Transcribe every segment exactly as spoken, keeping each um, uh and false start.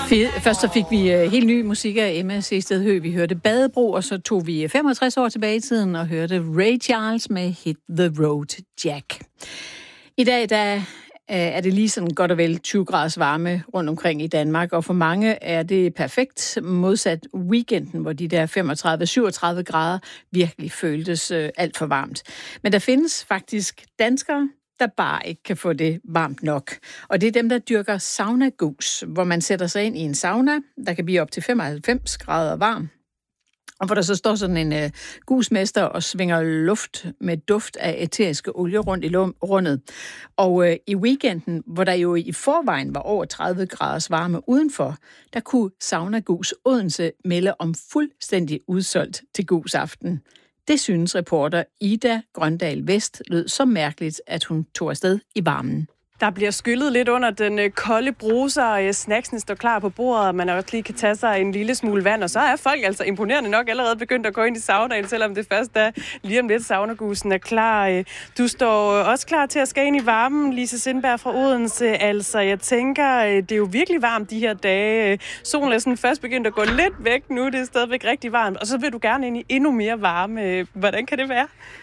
Først så fik vi helt ny musik af Emma Sehsted Høegh. Vi hørte Badebro, og så tog vi femogtres år tilbage i tiden og hørte Ray Charles med Hit the Road Jack. I dag der er det lige sådan godt og vel tyve graders varme rundt omkring i Danmark, og for mange er det perfekt modsat weekenden, hvor de der femogtredive til syvogtredive grader virkelig føltes alt for varmt. Men der findes faktisk danskere, der bare ikke kan få det varmt nok. Og det er dem, der dyrker saunagus, hvor man sætter sig ind i en sauna, der kan blive op til femoghalvfems grader varm. Og hvor der så står sådan en uh, gusmester og svinger luft med duft af æteriske olie rundt i rundet. Og uh, i weekenden, hvor der jo i forvejen var over tredive graders varme udenfor, der kunne Saunagus Odense melde om fuldstændig udsolgt til gusaften. Det synes reporter Ida Grøndal Vest lød så mærkeligt, at hun tog afsted i varmen. Der bliver skyllet lidt under den kolde bruser, snacksene står klar på bordet, og man også lige kan tage sig en lille smule vand, og så er folk altså imponerende nok allerede begyndt at gå ind i saunaen, selvom det først er lige om lidt saunagusen er klar. Du står også klar til at skal ind i varmen, Lise Sindberg fra Odense. Altså, jeg tænker, det er jo virkelig varmt de her dage. Solen er sådan først begyndt at gå lidt væk nu, det er stadigvæk rigtig varmt, og så vil du gerne ind i endnu mere varme. Hvordan kan det være?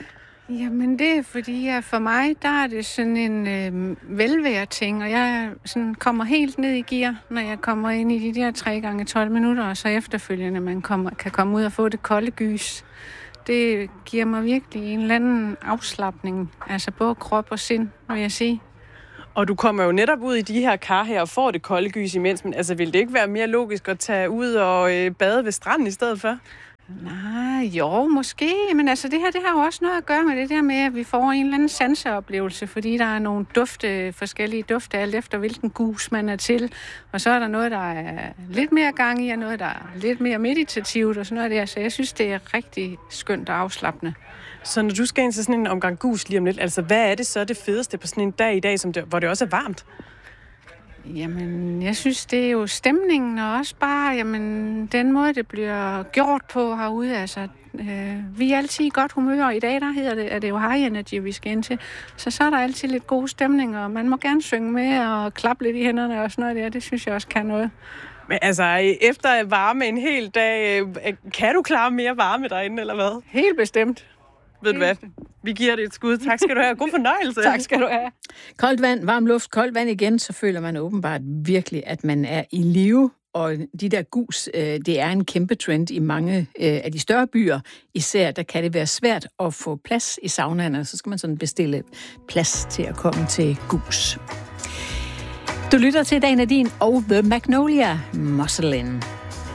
Jamen det er fordi, at for mig, der er det sådan en øh, velvære-ting, og jeg sådan kommer helt ned i gear, når jeg kommer ind i de der tre gange tolv minutter, og så efterfølgende, man kommer, kan komme ud og få det kolde gys. Det giver mig virkelig en eller anden afslapning, altså både krop og sind, vil jeg sige. Og du kommer jo netop ud i de her kar her og får det kolde gys imens, men altså vil det ikke være mere logisk at tage ud og øh, bade ved stranden i stedet for? Nej, jo, måske. Men altså, det her, det har jo også noget at gøre med det der med, at vi får en eller anden sanseoplevelse, fordi der er nogle dufte, forskellige dufte, alt efter hvilken gus man er til. Og så er der noget, der er lidt mere gang i, og noget, der er lidt mere meditativt, og sådan noget der. Så jeg synes, det er rigtig skønt og afslappende. Så når du skal ind til sådan en omgang gus lige om lidt, altså hvad er det så det fedeste på sådan en dag i dag, som det, hvor det også er varmt? Jamen, jeg synes, det er jo stemningen, og også bare, jamen, den måde, det bliver gjort på herude. Altså, øh, vi er altid i godt humør, og i dag, der hedder det, at det er jo high energy, vi skal ind til. Så så er der altid lidt god stemning, og man må gerne synge med og klappe lidt i hænderne og sådan noget der. Det synes jeg også kan noget. Men altså, efter varme en hel dag, kan du klare mere varme derinde, eller hvad? Helt bestemt. Ved du hvad? Vi giver det et skud. Tak skal du have. God fornøjelse. Tak skal du have. Koldt vand, varm luft, koldt vand igen, så føler man åbenbart virkelig, at man er i live. Og de der gus, det er en kæmpe trend i mange af de større byer. Især der kan det være svært at få plads i saunaerne, så skal man sådan bestille plads til at komme til gus. Du lytter til Dagen er din og The Magnolia Muslin.